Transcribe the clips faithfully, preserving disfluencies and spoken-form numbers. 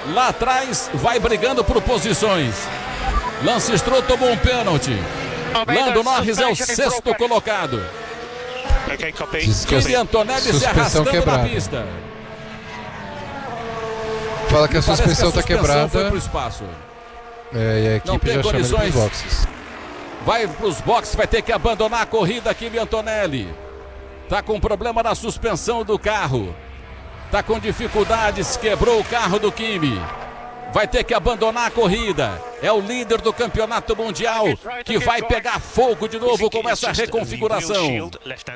lá atrás vai brigando por posições. Lance Stroll tomou um pênalti. Lando Norris é o sexto colocado. Kimi Antonelli se arrastando quebrada na pista. Fala que a suspensão está quebrada. Foi pro espaço. É, e a equipe já chama ele pros boxes. Vai para os boxes, vai ter que abandonar a corrida. Kimi Antonelli está com problema na suspensão do carro. Está com dificuldades, quebrou o carro do Kimi. Vai ter que abandonar a corrida. É o líder do campeonato mundial que vai pegar fogo de novo com essa reconfiguração.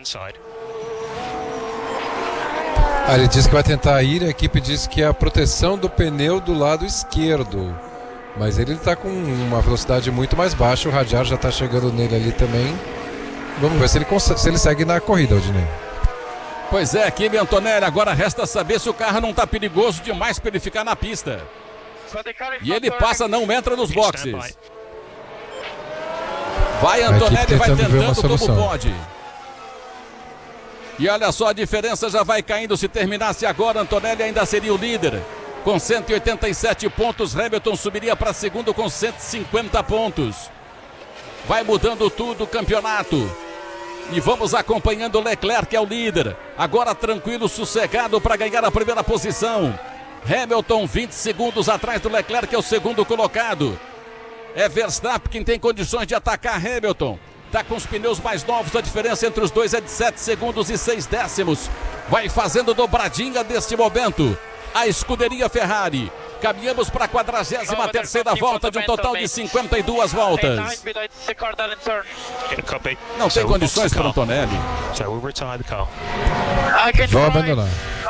Ah, ele disse que vai tentar ir. A equipe disse que é a proteção do pneu do lado esquerdo. Mas ele está com uma velocidade muito mais baixa. O Hadjar já está chegando nele ali também. Vamos ver se ele, consegue, se ele segue na corrida, Odinei. Pois é, Kimi Antonelli. Agora resta saber se o carro não está perigoso demais para ele ficar na pista. E ele passa, não entra nos boxes. Vai Antonelli, vai tentando como pode. E olha só, a diferença já vai caindo. Se terminasse agora, Antonelli ainda seria o líder com cento e oitenta e sete pontos. Hamilton subiria para segundo com cento e cinquenta pontos. Vai mudando tudo o campeonato. E vamos acompanhando o Leclerc, que é o líder. Agora tranquilo, sossegado para ganhar a primeira posição. Hamilton vinte segundos atrás do Leclerc, que é o segundo colocado. É Verstappen quem tem condições de atacar Hamilton. Está com os pneus mais novos, a diferença entre os dois é de sete segundos e seis décimos. Vai fazendo dobradinha neste momento a escuderia Ferrari. Caminhamos para a quadragésima terceira volta de um total de cinquenta e duas voltas. Não tem condições para Antonelli. Vou abandonar.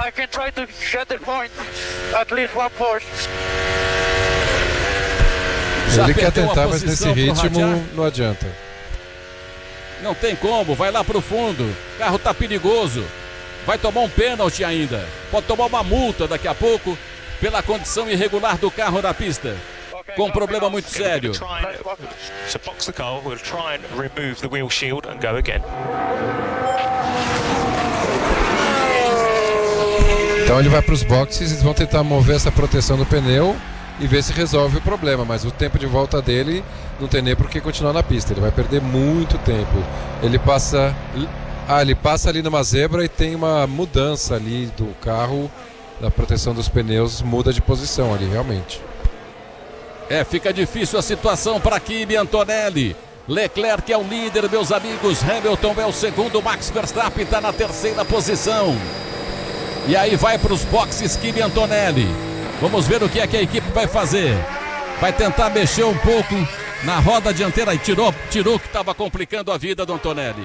Ele quer tentar, mas nesse ritmo não adianta. Não tem como, vai lá para o fundo. O carro está perigoso. Vai tomar um pênalti ainda. Pode tomar uma multa daqui a pouco pela condição irregular do carro na pista. Com um problema muito sério. Então ele vai para os boxes, eles vão tentar mover essa proteção do pneu e ver se resolve o problema, mas o tempo de volta dele não tem nem por que continuar na pista. Ele vai perder muito tempo. Ele passa, ah, ele passa ali numa zebra e tem uma mudança ali do carro, da proteção dos pneus, muda de posição ali, realmente. É, fica difícil a situação para Kimi Antonelli. Leclerc é o líder, meus amigos. Hamilton é o segundo. Max Verstappen está na terceira posição. E aí vai para os boxes Kimi Antonelli. Vamos ver o que é que a equipe vai fazer. Vai tentar mexer um pouco na roda dianteira e tirou, tirou que estava complicando a vida do Antonelli.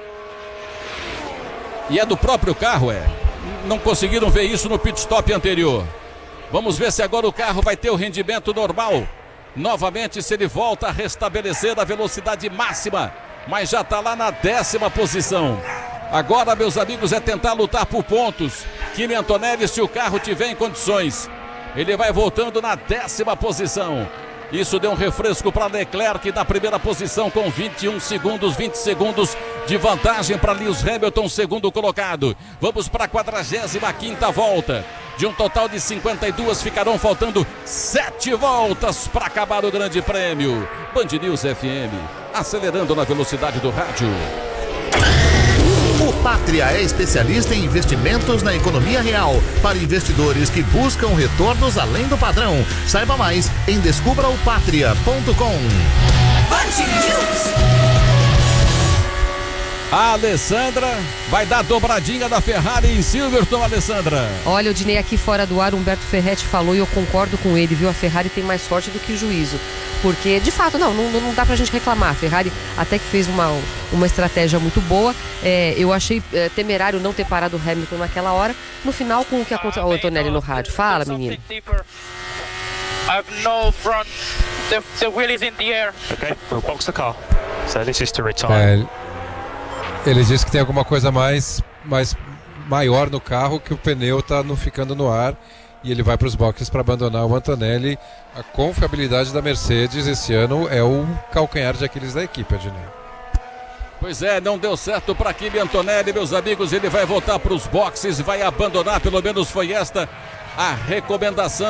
E é do próprio carro, é. Não conseguiram ver isso no pit stop anterior. Vamos ver se agora o carro vai ter o rendimento normal. Novamente, se ele volta a restabelecer a velocidade máxima. Mas já está lá na décima posição. Agora, meus amigos, é tentar lutar por pontos. Kimi Antonelli, se o carro tiver em condições, ele vai voltando na décima posição. Isso deu um refresco para Leclerc na primeira posição com vinte e um segundos, vinte segundos de vantagem para Lewis Hamilton, segundo colocado. Vamos para a quadragésima quinta volta. De um total de cinquenta e duas, ficarão faltando sete voltas para acabar o Grande Prêmio. Band News F M, acelerando na velocidade do rádio. O Pátria é especialista em investimentos na economia real para investidores que buscam retornos além do padrão. Saiba mais em descubra o pátria ponto com. A Alessandra vai dar dobradinha da Ferrari em Silverstone, Alessandra. Olha, o Dinei aqui fora do ar, Humberto Ferretti falou e eu concordo com ele, viu? A Ferrari tem mais sorte do que juízo. Porque, de fato, não, não, não dá pra gente reclamar. A Ferrari até que fez uma, uma estratégia muito boa. É, eu achei é, temerário não ter parado o Hamilton naquela hora. No final, com o que aconteceu... Ô, Antonelli no rádio. Fala, menino. I've no front. The, the wheel is in the air. Okay, we'll box the car. So this is to retire. É, ele disse que tem alguma coisa mais, mais maior no carro, que o pneu está no, ficando no ar, e ele vai para os boxes para abandonar o Antonelli. A confiabilidade da Mercedes esse ano é o calcanhar de Aquiles da equipe, Adnei. Pois é, não deu certo para Kimi Antonelli, meus amigos. Ele vai voltar para os boxes, vai abandonar, pelo menos foi esta a recomendação.